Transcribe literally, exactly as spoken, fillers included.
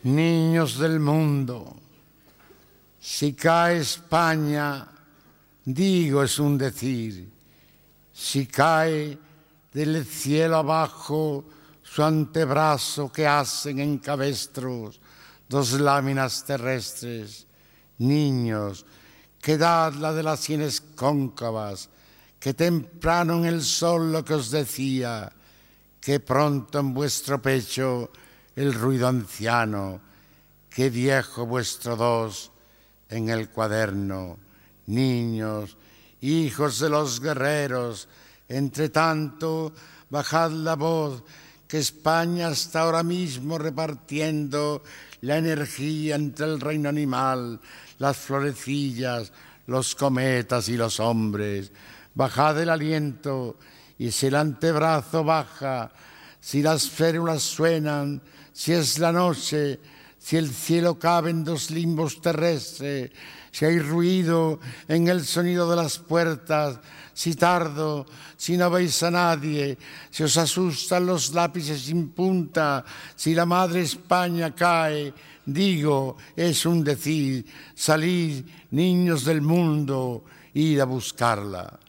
Niños del mundo, si cae España, digo es un decir, si cae del cielo abajo su antebrazo que hacen en cabestros dos láminas terrestres, niños, quedad la de las sienes cóncavas, que temprano en el sol lo que os decía, que pronto en vuestro pecho el ruido anciano, que viejo vuestro dos en el cuaderno, niños, hijos de los guerreros, entre tanto bajad la voz, que España está ahora mismo repartiendo la energía entre el reino animal, las florecillas, los cometas y los hombres. Bajad el aliento, y si el antebrazo baja, si las férulas suenan, si es la noche, si el cielo cabe en dos limbos terrestres, si hay ruido en el sonido de las puertas, si tardo, si no veis a nadie, si os asustan los lápices sin punta, si la madre España cae, digo, es un decir, salid, niños del mundo, id a buscarla.